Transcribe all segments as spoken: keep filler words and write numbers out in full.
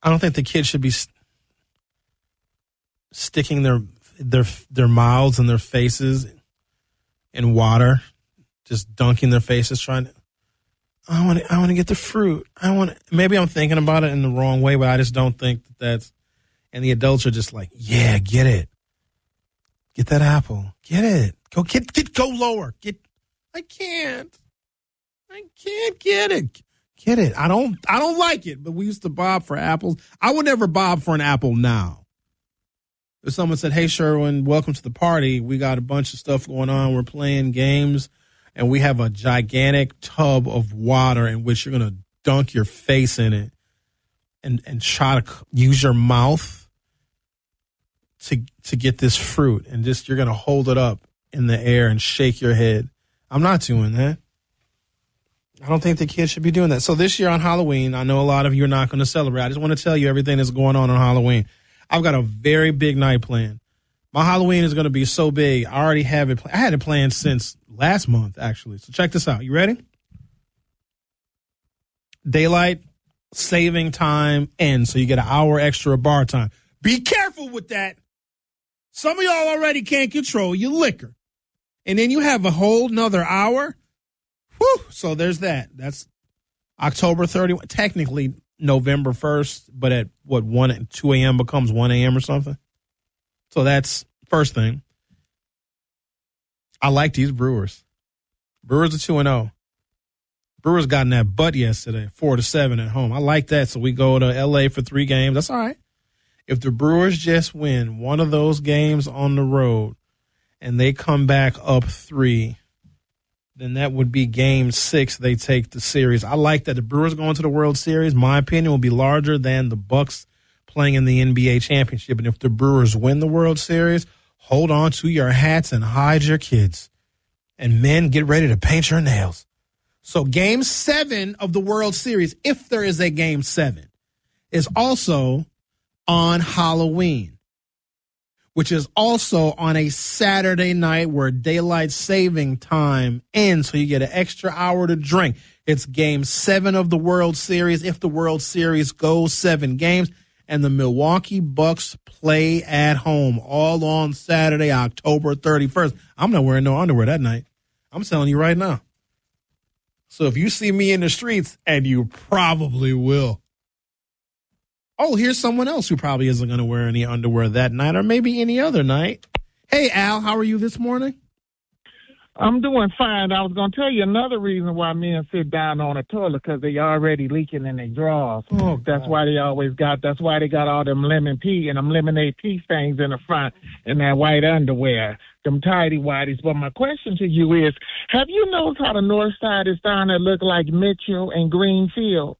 I don't think the kids should be st- sticking their their their mouths and their faces in water, just dunking their faces, trying to. I want to. I want to get the fruit. I want. Maybe I'm thinking about it in the wrong way, but I just don't think that that's. And the adults are just like, yeah, get it, get that apple, get it, go get get go lower, get. I can't. I can't get it. Get it. I don't. I don't like it. But we used to bob for apples. I would never bob for an apple now. If someone said, "Hey, Sherwin, welcome to the party. We got a bunch of stuff going on. We're playing games." And we have a gigantic tub of water in which you're going to dunk your face in it and, and try to use your mouth to to get this fruit. And just you're going to hold it up in the air and shake your head. I'm not doing that. I don't think the kids should be doing that. So this year on Halloween, I know a lot of you are not going to celebrate. I just want to tell you everything that's going on on Halloween. I've got a very big night planned. My Halloween is going to be so big. I already have it. Pl- I had it planned since last month, actually. So check this out. You ready? Daylight saving time ends, so you get an hour extra bar time. Be careful with that. Some of y'all already can't control your liquor. And then you have a whole nother hour. Whew. So there's that. That's October thirty-first. Technically November first, but at what, one and two a.m. becomes one a.m. or something. So that's first thing. I like these Brewers. Brewers are two and oh. Brewers got in that butt yesterday, four to seven at home. I like that. So we go to L A for three games. That's all right. If the Brewers just win one of those games on the road and they come back up three, then that would be game six. They take the series. I like that the Brewers going to the World Series. My opinion will be larger than the Bucks playing in the N B A championship. And if the Brewers win the World Series, hold on to your hats and hide your kids. And men, get ready to paint your nails. So game seven of the World Series, if there is a game seven, is also on Halloween, which is also on a Saturday night where daylight saving time ends. So you get an extra hour to drink. It's game seven of the World Series. If the World Series goes seven games, and the Milwaukee Bucks play at home all on Saturday, October thirty-first. I'm not wearing no underwear that night. I'm telling you right now. So if you see me in the streets, and you probably will. Oh, here's someone else who probably isn't going to wear any underwear that night or maybe any other night. Hey, Al, how are you this morning? I'm doing fine. I was going to tell you another reason why men sit down on a toilet, because they already leaking in their drawers. Oh, that's God. why they always got, that's why they got all them lemon pea and them lemonade pea stains in the front and that white underwear, them tidy whities. But my question to you is, have you noticed how the north side is starting to look like Mitchell and Greenfield?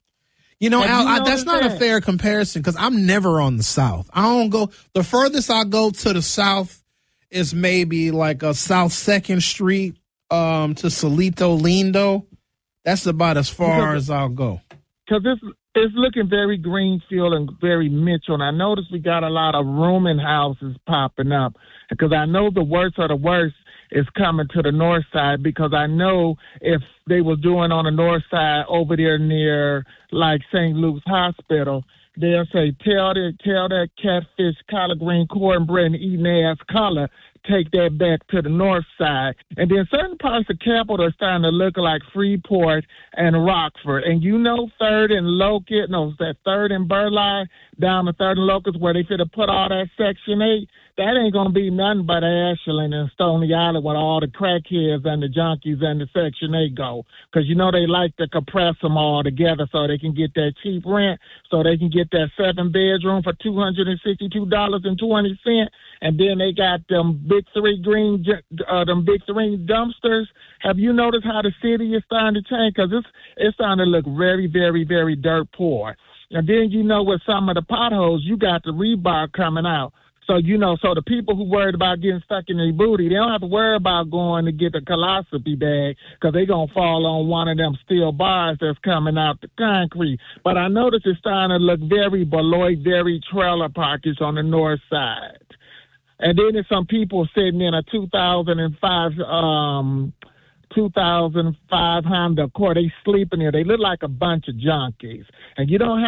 You know, Have Al, you I, that's not noticed a that? fair comparison because I'm never on the south. I don't go, the furthest I go to the south is maybe like a South second Street um, to Solito Lindo. That's about as far Because- as I'll go. Because it's, it's looking very Greenfield and very Mitchell. And I noticed we got a lot of rooming houses popping up. Because I know the worst of the worst is coming to the north side. Because I know if they were doing on the north side over there near like Saint Luke's Hospital, they'll say, tell that, tell that catfish, collard green cornbread, and eating ass color, take that back to the north side. And then certain parts of Capital are starting to look like Freeport and Rockford. And you know third and Locust, no, that third and Burleigh down to third and Locust where they should have put all that Section eight, that ain't going to be nothing but Ashland and Stony Island where all the crackheads and the junkies and the Section eight go. Because you know they like to compress them all together so they can get that cheap rent, so they can get that seven bedroom for two hundred sixty-two dollars and twenty cents. And then they got them big three green, uh, them big three dumpsters. Have you noticed how the city is starting to change? Because it's, it's starting to look very, very, very dirt poor. And then, you know, with some of the potholes, you got the rebar coming out. So, you know, so the people who worried about getting stuck in their booty, they don't have to worry about going to get a colostomy bag because they're going to fall on one of them steel bars that's coming out the concrete. But I noticed it's starting to look very Beloit, very trailer parkers on the north side. And then there's some people sitting in a two thousand five um, two thousand five Honda Accord. They sleeping there. They look like a bunch of junkies. And you don't have